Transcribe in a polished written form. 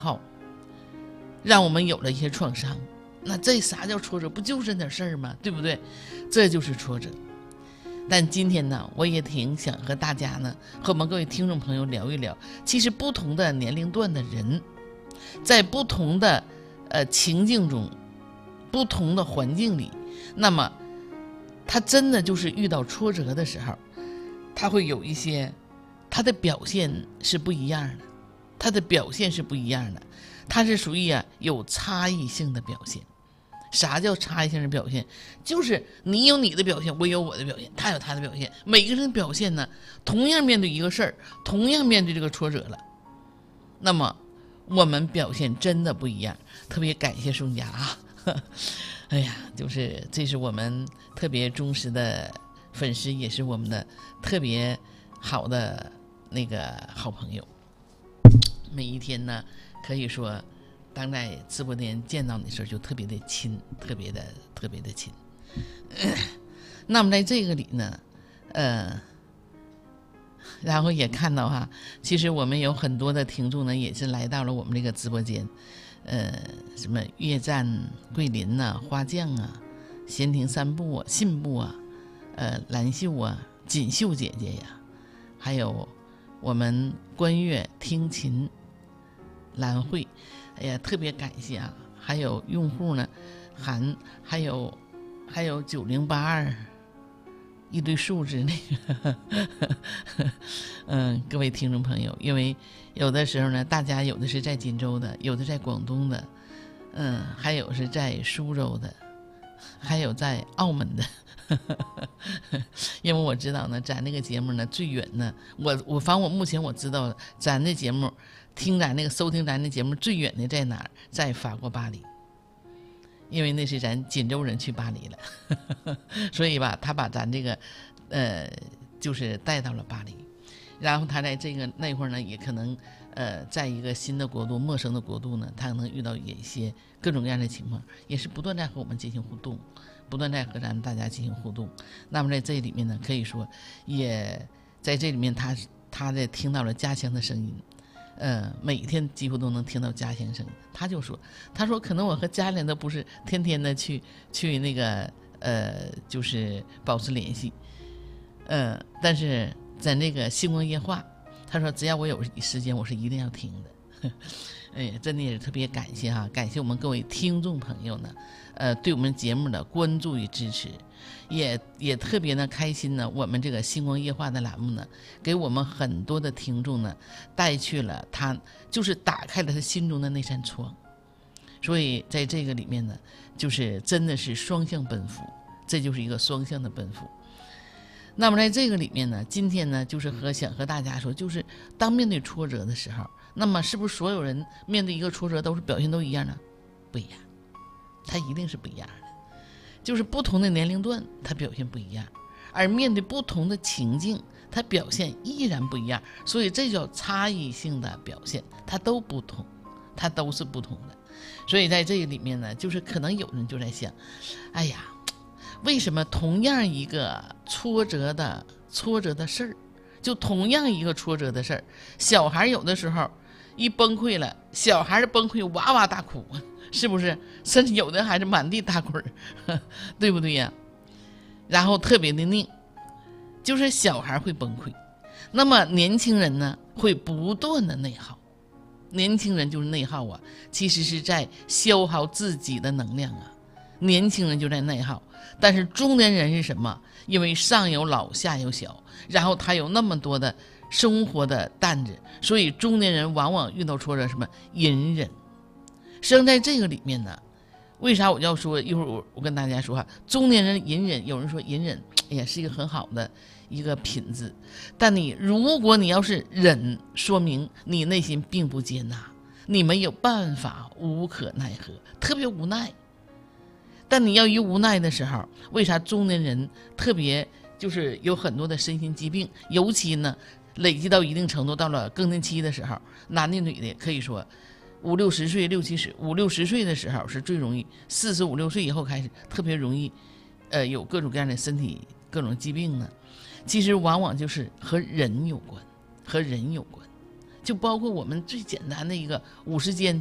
好，让我们有了一些创伤。那这啥叫挫折？不就是这点事儿吗？对不对？这就是挫折。但今天呢，我也挺想和大家呢，和我们各位听众朋友聊一聊，其实不同的年龄段的人，在不同的情境中，不同的环境里，那么他真的就是遇到挫折的时候，他会有一些他的表现是不一样的，他的表现是不一样的，他是属于有差异性的表现。啥叫差异性的表现？就是你有你的表现，我有我的表现，他有他的表现，每个人的表现呢，同样面对一个事儿，同样面对这个挫折了，那么我们表现真的不一样。特别感谢宋家啊，哎呀，就是这是我们特别忠实的粉丝，也是我们的特别好的那个好朋友。每一天呢，可以说当在直播间见到你的时候就特别的亲，特别的亲。那么在这个里呢，然后也看到哈，其实我们有很多的听众呢，也是来到了我们这个直播间，什么越战桂林呐、花匠啊、闲庭散步啊、信步啊、兰秀啊、锦绣姐姐呀，还有我们观乐听琴、兰慧。哎呀，特别感谢啊！还有用户呢，还有9082一堆数字那个，各位听众朋友，因为有的时候呢，大家有的是在锦州的，有的在广东的，还有是在苏州的，还有在澳门的。因为我知道呢，咱那个节目呢最远呢，反正我目前我知道咱的节目听咱那个收听咱的节目最远的在哪儿？在法国巴黎，因为那是咱锦州人去巴黎了，所以吧，他把咱这个就是带到了巴黎，然后他在这个那会儿呢，也可能在一个新的国度、陌生的国度呢，他可能遇到一些各种各样的情况，也是不断在和我们进行互动。不断在和咱们大家进行互动，那么在这里面呢，可以说也在这里面他在听到了家乡的声音，每天几乎都能听到家乡声音。他说可能我和家人都不是天天的去那个就是保持联系，但是在那个星光夜话，他说只要我有时间，我是一定要听的。哎，真的也是特别感谢哈，感谢我们各位听众朋友呢，对我们节目的关注与支持，也特别的开心呢。我们这个星光夜话的栏目呢，给我们很多的听众呢带去了他就是打开了他心中的那扇窗，所以在这个里面呢，就是真的是双向奔赴，这就是一个双向的奔赴。那么在这个里面呢，今天呢，就是想和大家说，就是当面对挫折的时候，那么是不是所有人面对一个挫折都是表现都一样呢？不一样，它一定是不一样的，就是不同的年龄段它表现不一样，而面对不同的情境它表现依然不一样，所以这叫差异性的表现，它都不同，它都是不同的。所以在这个里面呢，就是可能有人就在想，哎呀，为什么同样一个挫折的事儿，就同样一个挫折的事儿，小孩有的时候一崩溃了，小孩的崩溃哇哇大哭，是不是？甚至有的孩子满地打滚，对不对呀？然后特别的拧，就是小孩会崩溃，那么年轻人呢会不断的内耗。年轻人就是内耗啊，其实是在消耗自己的能量啊。年轻人就在内耗，但是中年人是什么？因为上有老下有小，然后他有那么多的生活的担子，所以中年人往往遇到挫折什么隐忍。实际上在这个里面呢，为啥我要说一会儿我跟大家说哈，中年人隐忍，有人说隐忍也是一个很好的一个品质，但如果你要是忍，说明你内心并不接纳，你没有办法，无可奈何，特别无奈。但你要一无奈的时候，为啥中年人特别就是有很多的身心疾病，尤其呢累积到一定程度，到了更年期的时候，男的女的可以说50、60岁、50、60岁的时候是最容易，45、6岁以后开始特别容易有各种各样的身体各种疾病呢。其实往往就是和人有关， 就包括我们最简单的一个50间